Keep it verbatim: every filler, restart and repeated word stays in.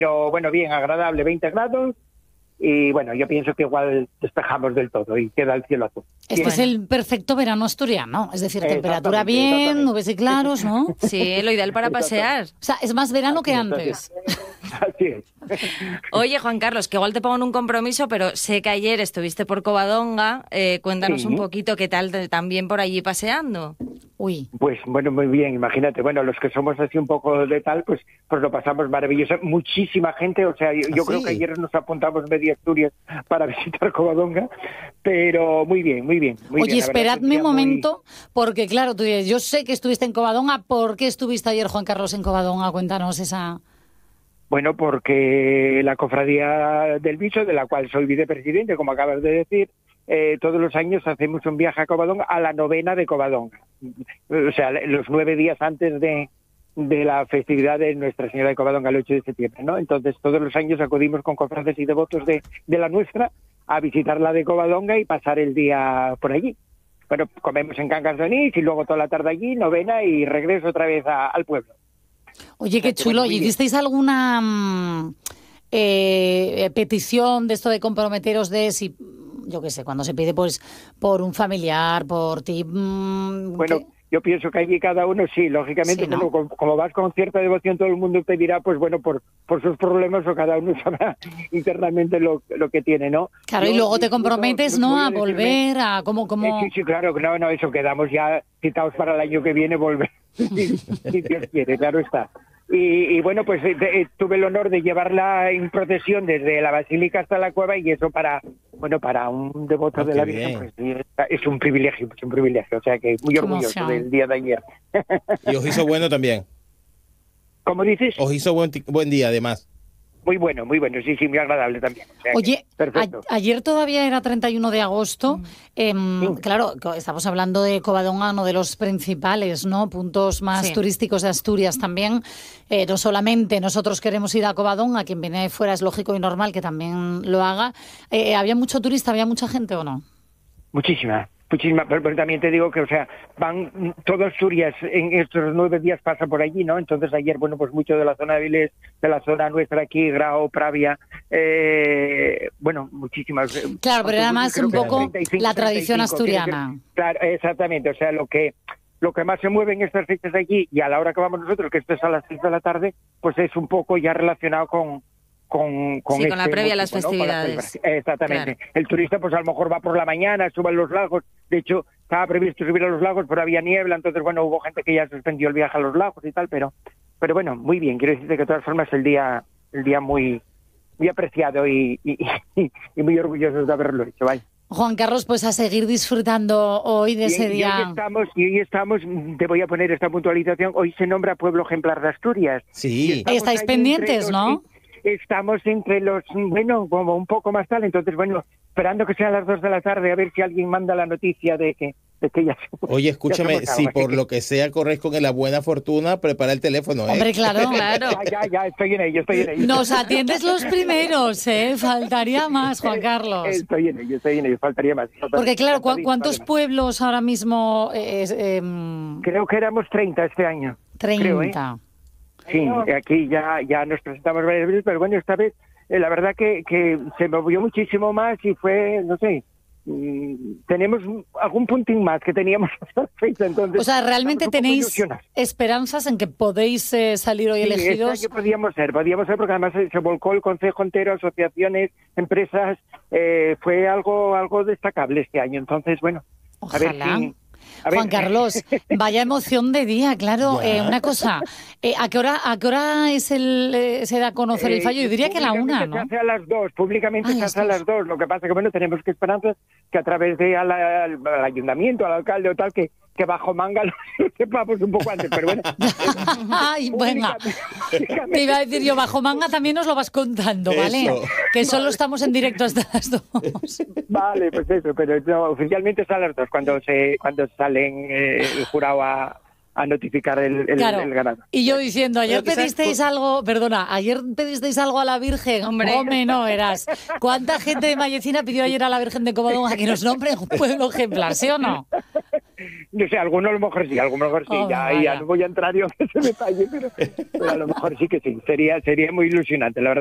Pero bueno, bien, agradable, veinte grados. Y bueno, yo pienso que igual despejamos del todo y queda el cielo azul. Este bien. es el perfecto verano asturiano, es decir, temperatura bien, nubes y claros, ¿no? Sí, lo ideal para pasear. O sea, es más verano que antes. Así es. Oye, Juan Carlos, que igual te pongo en un compromiso, pero sé que ayer estuviste por Covadonga. Eh, cuéntanos Sí. un poquito qué tal te- también por allí paseando. Uy, Pues bueno, muy bien, imagínate, bueno, los que somos así un poco de tal, pues pues lo pasamos maravilloso. Muchísima gente, o sea, yo, yo ¿Ah, creo sí? que ayer nos apuntamos media Asturias para visitar Covadonga, pero muy bien, muy bien. Muy oye, bien, la verdad, esperadme un un día muy- momento, porque claro, tú dices, yo sé que estuviste en Covadonga, ¿por qué estuviste ayer, Juan Carlos, en Covadonga? Cuéntanos esa... Bueno, porque la Cofradía del Bicho, de la cual soy vicepresidente, como acabas de decir, eh, todos los años hacemos un viaje a Covadonga, a la novena de Covadonga. O sea, los nueve días antes de, de la festividad de Nuestra Señora de Covadonga, el ocho de septiembre, ¿no? Entonces, todos los años acudimos con cofrades y devotos de, de la nuestra a visitar la de Covadonga y pasar el día por allí. Bueno, comemos en Cangas de Onís y luego toda la tarde allí, novena y regreso otra vez a- al pueblo. Oye, qué O sea, que, chulo. bueno, muy ¿Y bien. hicisteis alguna mm, eh, petición de esto de comprometeros de si, yo qué sé, cuando se pide pues por un familiar, por ti? mm, Bueno, ¿qué? yo pienso que allí cada uno sí, lógicamente, Sí, ¿no? bueno, como, como vas con cierta devoción, todo el mundo pedirá, pues bueno, por, por sus problemas o cada uno sabrá internamente lo, lo que tiene, ¿no? Claro, Yo y luego te disfruto, comprometes, voy ¿no? a A decirme- volver, a cómo, Eh, cómo... sí, sí, claro, no, no, eso quedamos ya citados para el año que viene volver, si, si Dios quiere, claro está. Y, y bueno, pues eh, eh, tuve el honor de llevarla en procesión desde la Basílica hasta la cueva y eso para, bueno, para un devoto Oh, de qué la Virgen, bien. pues sí, es un privilegio, es un privilegio, o sea que muy Qué orgulloso emoción. del día de ayer. Y os hizo bueno también. ¿Cómo dices? Os hizo buen, ti- buen día, además. Muy bueno, muy bueno, sí, sí, muy agradable también. O sea que, Oye, perfecto. a- ayer todavía era treinta y uno de agosto. Em, Sí. Claro, co- estamos hablando de Covadonga, uno de los principales, ¿no? Puntos más Sí. turísticos de Asturias también. Eh, no solamente nosotros queremos ir a Covadonga, quien viene de fuera es lógico y normal que también lo haga. Eh, ¿Había mucho turista, había mucha gente o no? Muchísima, muchísima, pero, pero también te digo que, o sea, van mm, todo Asturias en estos nueve días pasa por allí, ¿no? Entonces ayer, bueno, pues mucho de la zona de Vilés, de la zona nuestra aquí, Grao, Pravia, eh, bueno, muchísimas. eh, Claro, pero era autobuses, más creo un que eran poco treinta y cinco, la tradición treinta y cinco, tiene que- asturiana. Claro, exactamente, o sea, lo que lo que más se mueve en estas fechas allí y a la hora que vamos nosotros, que esto es a las seis de la tarde, pues es un poco ya relacionado con con, con, Sí, con la este previa a las motivo, ¿no? Con la festividades. celebración. Exactamente. Claro. El turista pues a lo mejor va por la mañana, sube a los lagos. De hecho, estaba previsto subir a los lagos, pero había niebla, entonces bueno, hubo gente que ya suspendió el viaje a los lagos y tal, pero pero bueno, muy bien. Quiero decirte que de todas formas el día el día muy muy apreciado y, y, y, y muy orgullosos de haberlo hecho. Vaya. Juan Carlos, pues a seguir disfrutando hoy de Y, ese y hoy día. estamos, y hoy estamos, te voy a poner esta puntualización, hoy se nombra Pueblo Ejemplar de Asturias. Sí. Estamos Estáis ahí pendientes, entre los- ¿no? Estamos entre los, bueno, como un poco más tal, entonces, bueno, esperando que sean las dos de la tarde a ver si alguien manda la noticia de que, de que ya... Oye, escúchame, somos si algo, así por que- lo que sea corres con la buena fortuna, prepara el teléfono, ¿eh? Hombre, claro. Claro. Ya, ya, ya, estoy en ello, estoy en ello. Nos atiendes los primeros, ¿eh? Faltaría más, Juan Carlos. Estoy en ello, estoy en ello, faltaría más. Porque claro, ¿cu- Faltaría, ¿cuántos vale. pueblos ahora mismo? eh, es, em, Creo que éramos treinta este año. treinta. creo, ¿eh? Sí, aquí ya, ya nos presentamos varias veces, pero bueno, esta vez eh, la verdad que, que se movió muchísimo más y fue, no sé, mm, tenemos algún puntín más que teníamos hasta la fecha, entonces... O sea, ¿realmente estamos un poco tenéis ilusionados. esperanzas en que podéis eh, salir hoy Sí, elegidos? este año podíamos ser, podíamos ser, porque además se, se volcó el Concejo entero, asociaciones, empresas, eh, fue algo algo destacable este año, entonces, bueno, a ver Ojalá. si... a ver. Juan Carlos, vaya emoción de día, claro. Ya. Eh, una cosa, eh, ¿a qué hora a qué hora es el, eh, se da a conocer el Eh, fallo? Yo diría que a la una, públicamente ¿no? se hace a las dos, públicamente Ah, se las hace a dos. las dos. Lo que pasa que, bueno, tenemos que esperar que a través de al, al- al ayuntamiento, al alcalde o tal, que, que bajo manga lo sepamos un poco antes, pero bueno. Ay, venga. públicamente- Te iba a decir yo, bajo manga también nos lo vas contando, ¿vale? Eso. Que solo estamos en directo hasta las dos. Vale, pues eso, pero no, oficialmente es a las dos cuando se cuando salen eh, el jurado a, a notificar el, el, Claro. el ganador. Y yo diciendo, ayer Pero quizás pedisteis por- algo, perdona, ayer pedisteis algo a la Virgen. Hombre. Hombre, no verás. ¿Cuánta gente de Mallecina pidió ayer a la Virgen de Covadonga que nos nombre un pueblo ejemplar, sí o no? no sé, alguno a lo mejor sí, alguno a lo mejor sí, Oh, ya, vaya. ya no voy a entrar yo en ese detalle, pero, pero a lo mejor sí que sí, sería, sería muy ilusionante, la verdad.